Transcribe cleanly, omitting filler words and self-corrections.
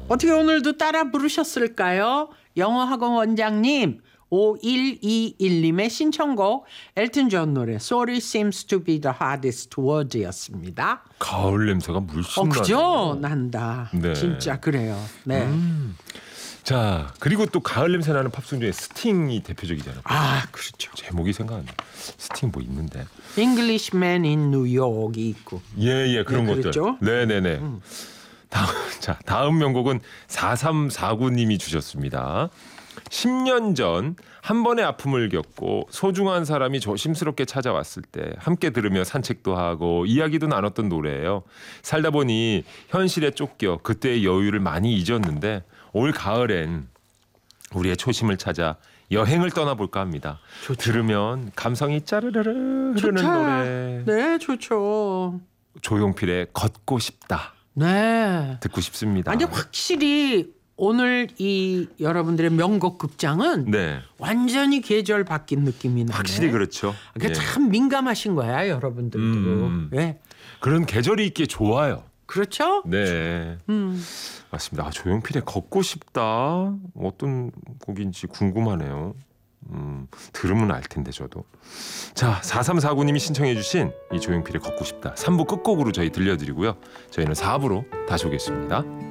어떻게 오늘도 따라 부르셨을까요? 영어학원 원장님 5121님의 신청곡 엘튼 존 노래 Sorry seems to be the hardest word였습니다. 가을 냄새가 물씬 나요. 그죠? 난다. 네. 진짜 그래요. 네. 자, 그리고 또 가을 냄새 나는 팝송 중에 스팅이 대표적이잖아요. 아, 그렇죠. 제목이 생각 안 나. 스팅 뭐 있는데? Englishman in New York이 있고. 예, 그런 네, 것들. 그랬죠? 네네네. 다음 명곡은 4349님이 주셨습니다. 10년 전 한 번의 아픔을 겪고 소중한 사람이 조심스럽게 찾아왔을 때 함께 들으며 산책도 하고 이야기도 나눴던 노래예요. 살다 보니 현실에 쫓겨 그때의 여유를 많이 잊었는데 올 가을엔 우리의 초심을 찾아 여행을 떠나볼까 합니다. 좋죠. 들으면 감성이 짜르르르 흐르는 좋죠. 노래. 네, 좋죠. 조용필의 걷고 싶다. 네. 듣고 싶습니다. 아니 확실히 오늘 이 여러분들의 명곡 극장은 네, 완전히 계절 바뀐 느낌이 나네. 확실히 그렇죠. 그게 예. 참 민감하신 거야, 여러분들도. 예. 그런 계절이 있기에 좋아요. 그렇죠? 네, 맞습니다. 조용필의 걷고 싶다. 어떤 곡인지 궁금하네요. 들으면 알 텐데 저도. 자, 4349님이 신청해 주신 이 조용필의 걷고 싶다 3부 끝곡으로 저희 들려드리고요. 저희는 4부로 다시 오겠습니다.